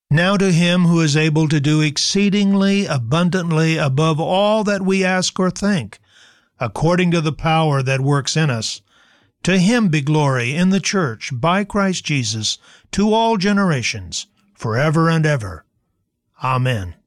Now to him who is able to do exceedingly abundantly above all that we ask or think, according to the power that works in us, to him be glory in the church by Christ Jesus to all generations, forever and ever. Amen.